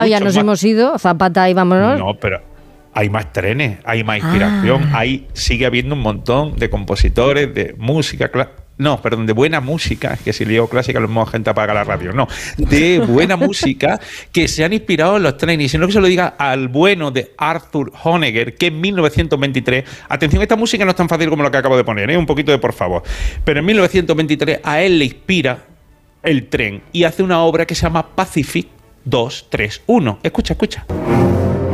Ya nos hemos ido, Zapata y vámonos. No, pero hay más trenes, hay más inspiración, sigue habiendo un montón de compositores, de música, de buena música, que si leo clásica lo mismo gente apaga la radio, no, de buena música que se han inspirado en los trenes, y si no que se lo diga al bueno de Arthur Honegger, que en 1923, atención, esta música no es tan fácil como lo que acabo de poner, un poquito de por favor, pero en 1923 a él le inspira el tren y hace una obra que se llama Pacific 231. Escucha.